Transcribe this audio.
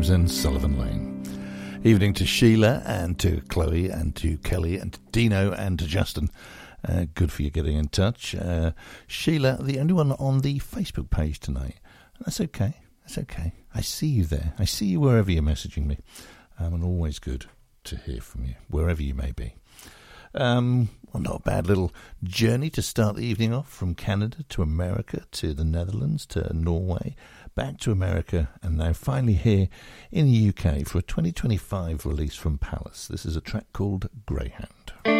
James and Sullivan Lane. Evening to Sheila and to Chloe and to Kelly and to Dino and to Justin. Good for you getting in touch. Sheila, the only one on the Facebook page tonight. That's okay. That's okay. I see you there. I see you wherever you're messaging me. And always good to hear from you, wherever you may be. Well, not a bad little journey to start the evening off, from Canada to America to the Netherlands to Norway, back to America, and now finally here in the UK for a 2025 release from Palace. This is a track called Greyhound.